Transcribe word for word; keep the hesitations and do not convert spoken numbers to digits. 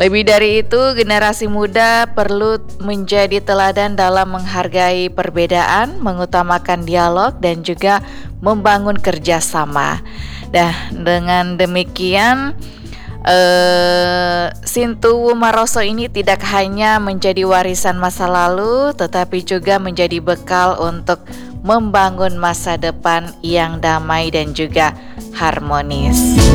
Lebih dari itu, generasi muda perlu menjadi teladan dalam menghargai perbedaan, mengutamakan dialog, dan juga membangun kerjasama. Nah, dengan demikian, eh, Sintu Maroso ini tidak hanya menjadi warisan masa lalu, tetapi juga menjadi bekal untuk membangun masa depan yang damai dan juga harmonis.